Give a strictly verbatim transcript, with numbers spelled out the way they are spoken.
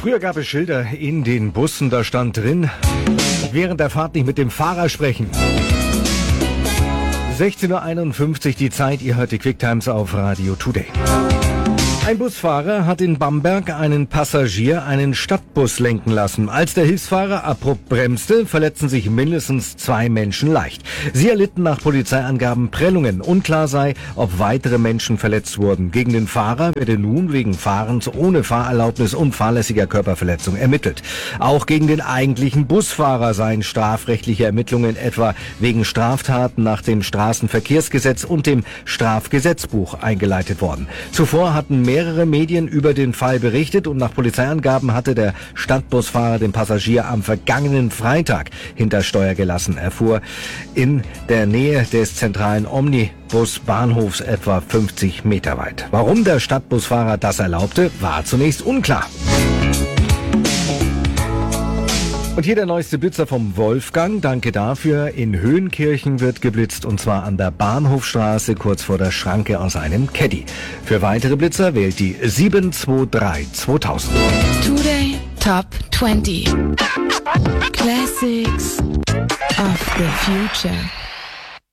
Früher gab es Schilder in den Bussen, da stand drin, während der Fahrt nicht mit dem Fahrer sprechen. sechzehn Uhr einundfünfzig die Zeit, ihr hört die Quicktimes auf Radio Today. Ein Busfahrer hat in Bamberg einen Passagier einen Stadtbus lenken lassen. Als der Hilfsfahrer abrupt bremste, verletzten sich mindestens zwei Menschen leicht. Sie erlitten nach Polizeiangaben Prellungen. Unklar sei, ob weitere Menschen verletzt wurden. Gegen den Fahrer werde nun wegen Fahrens ohne Fahrerlaubnis und fahrlässiger Körperverletzung ermittelt. Auch gegen den eigentlichen Busfahrer seien strafrechtliche Ermittlungen etwa wegen Straftaten nach dem Straßenverkehrsgesetz und dem Strafgesetzbuch eingeleitet worden. Zuvor hatten mehr Mehrere Medien über den Fall berichtet und nach Polizeiangaben hatte der Stadtbusfahrer den Passagier am vergangenen Freitag hinter Steuer gelassen. Er fuhr in der Nähe des zentralen Omnibusbahnhofs etwa fünfzig Meter weit. Warum der Stadtbusfahrer das erlaubte, war zunächst unklar. Und hier der neueste Blitzer vom Wolfgang. Danke dafür. In Höhenkirchen wird geblitzt und zwar an der Bahnhofstraße kurz vor der Schranke aus einem Caddy. Für weitere Blitzer wählt die sieben zwei drei zweitausend. Today Top zwanzig. Classics of the Future.